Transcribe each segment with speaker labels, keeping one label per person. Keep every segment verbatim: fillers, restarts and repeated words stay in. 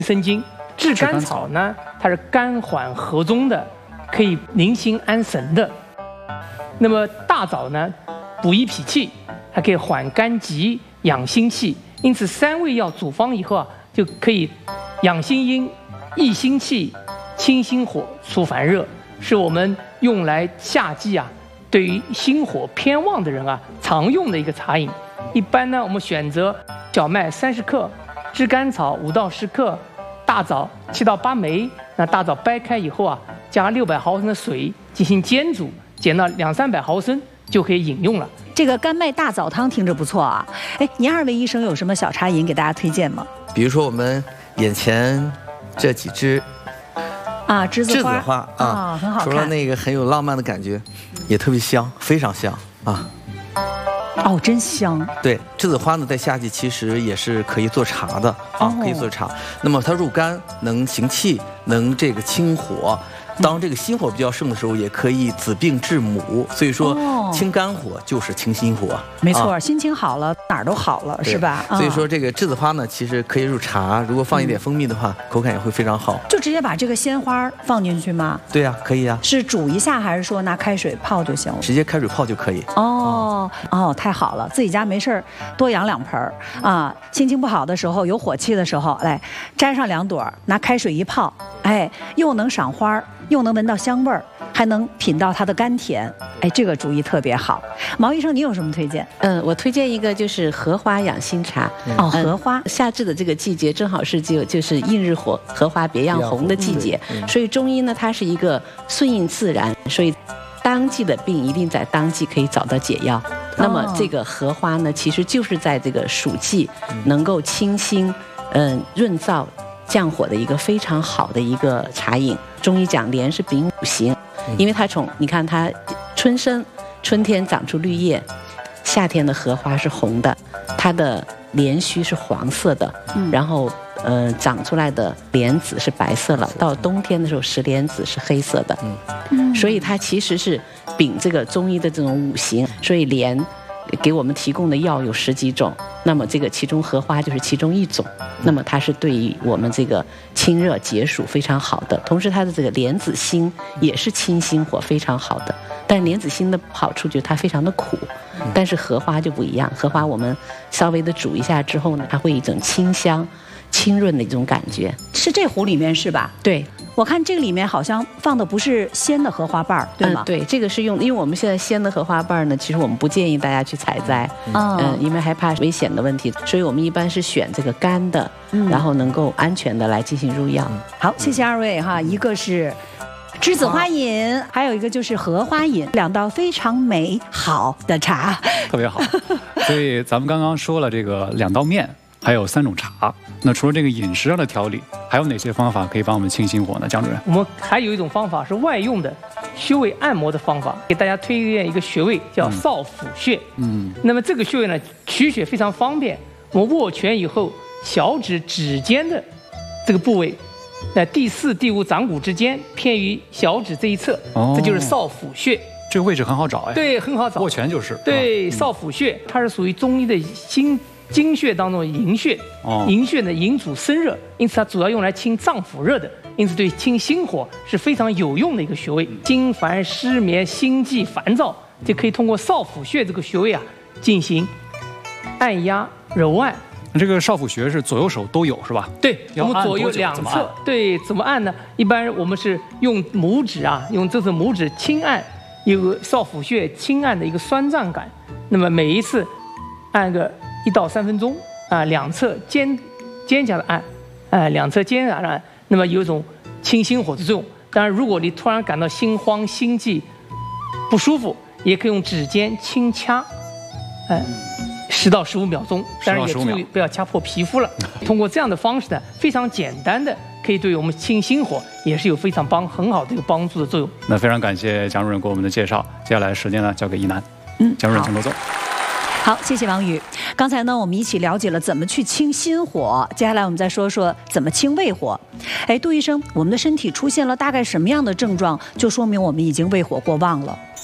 Speaker 1: 生津。炙甘草呢，它是甘缓和中的，可以宁心安神的。那么大枣呢，补益脾气，还可以缓肝疾、养心气。因此三味药组方以后啊，就可以养心阴、益心气、清心火、除烦热，是我们用来夏季啊，对于心火偏旺的人啊常用的一个茶饮。一般呢，我们选择小麦三十克，炙甘草五到十克，大枣七到八枚。那大枣掰开以后啊，加六百毫升的水进行煎煮，减到两三百毫升就可以饮用了。
Speaker 2: 这个甘麦大枣汤听着不错啊！哎，您二位医生有什么小茶饮给大家推荐吗？
Speaker 3: 比如说我们眼前这几支
Speaker 2: 啊，栀子花，
Speaker 3: 栀子花啊，
Speaker 2: 啊很好看。
Speaker 3: 除了那个很有浪漫的感觉，也特别香，非常香啊。
Speaker 2: 哦，真香！
Speaker 3: 对，栀子花呢，在夏季其实也是可以做茶的啊，
Speaker 2: 哦、
Speaker 3: 可以做茶。那么它入肝，能行气，能这个清火。当这个心火比较盛的时候，也可以子病治母，所以说清肝火就是清心火。
Speaker 2: 没错，啊、心情好了哪儿都好了，是吧？
Speaker 3: 所以说这个栀子花呢，其实可以入茶，如果放一点蜂蜜的话，嗯、口感也会非常好。
Speaker 2: 就直接把这个鲜花放进去吗？
Speaker 3: 对呀、啊，可以呀、啊。
Speaker 2: 是煮一下，还是说拿开水泡就行了？
Speaker 3: 直接开水泡就可以。
Speaker 2: 哦哦，太好了，自己家没事儿多养两盆儿啊。心情不好的时候，有火气的时候，来摘上两朵，拿开水一泡，哎，又能赏花。又能闻到香味儿，还能品到它的甘甜，哎，这个主意特别好。毛医生，你有什么推荐？
Speaker 4: 嗯，我推荐一个就是荷花养心茶。
Speaker 2: 哦，荷花，
Speaker 4: 嗯、夏至的这个季节正好是就就是映日火，荷花别样红的季节，嗯、所以中医呢，它是一个顺应自然，所以当季的病一定在当季可以找到解药。哦、那么这个荷花呢，其实就是在这个暑季能够清心，嗯，润燥。降火的一个非常好的一个茶饮。中医讲莲是秉五行，因为它从你看它春生，春天长出绿叶，夏天的荷花是红的，它的莲须是黄色的，嗯、然后呃长出来的莲子是白色了，到冬天的时候石莲子是黑色的，嗯、所以它其实是秉这个中医的这种五行，所以莲给我们提供的药有十几种。那么这个其中荷花就是其中一种，那么它是对于我们这个清热解暑非常好的，同时它的这个莲子心也是清心火非常好的。但莲子心的好处就是它非常的苦，但是荷花就不一样，荷花我们稍微的煮一下之后呢，它会有一种清香清润的一种感觉。
Speaker 2: 是这壶里面是吧？
Speaker 4: 对，
Speaker 2: 我看这个里面好像放的不是鲜的荷花瓣，对吗？
Speaker 4: 嗯，对，这个是用，因为我们现在鲜的荷花瓣呢，其实我们不建议大家去采摘，嗯，嗯因为害怕危险的问题，所以我们一般是选这个干的，嗯、然后能够安全的来进行入药。嗯、
Speaker 2: 好，谢谢二位哈，一个是栀子花饮，啊、还有一个就是荷花饮，两道非常美好的茶，
Speaker 5: 特别好。所以咱们刚刚说了这个两道面。还有三种茶，那除了这个饮食上的调理，还有哪些方法可以帮我们清心火呢？江主任，
Speaker 1: 我们还有一种方法是外用的穴位按摩的方法，给大家推荐一个穴位叫少府穴。嗯，那么这个穴位呢，取穴非常方便。我们握拳以后，小指指尖的这个部位，在第四、第五掌骨之间，偏于小指这一侧，哦、这就是少府穴。
Speaker 5: 这个位置很好找哎。
Speaker 1: 对，很好找。
Speaker 5: 握拳就是。
Speaker 1: 对，
Speaker 5: 嗯、
Speaker 1: 少府穴它是属于中医的心。经穴当中的营穴，哦、营穴呢营主生热，因此它主要用来清脏腑热的，因此对清心火是非常有用的一个穴位。心烦失眠、心悸烦躁，就可以通过少府穴这个穴位啊进行按压揉按。
Speaker 5: 这个少府穴是左右手都有是吧？
Speaker 1: 对，我们左右两侧。对，怎么按呢？一般我们是用拇指啊，用这次拇指轻按，有个少府穴轻按的一个酸胀感。那么每一次按个。一到三分钟啊，两侧肩肩胛的按，哎、呃，两侧肩胛的按，那么有一种清心火的作用。当然，如果你突然感到心慌、心悸不舒服，也可以用指尖轻掐，哎、呃，十到十五秒钟。当然也注意不要掐破皮肤了。通过这样的方式呢，非常简单的，可以对我们清心火也是有非常帮很好的一个帮助的作用。
Speaker 5: 那非常感谢蒋主任给我们的介绍，接下来时间呢交给一楠，嗯，蒋主任请多坐。
Speaker 2: 好，谢谢王宇。刚才呢，我们一起了解了怎么去清心火，接下来我们再说说怎么清胃火。哎，杜医生，我们的身体出现了大概什么样的症状，就说明我们已经胃火过旺了？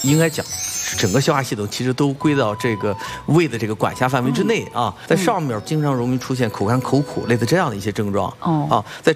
Speaker 3: 应该讲。 整个消化系统其实都归到这个胃的这个管辖范围之内啊，在上面经常容易出现口干口苦类的这样的一些症状啊，在